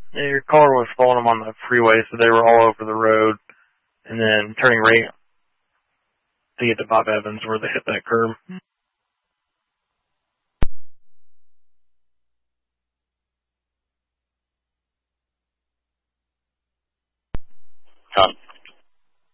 Your car was following them on the freeway, so they were all over the road, and then turning right to get to Bob Evans where they hit that curb.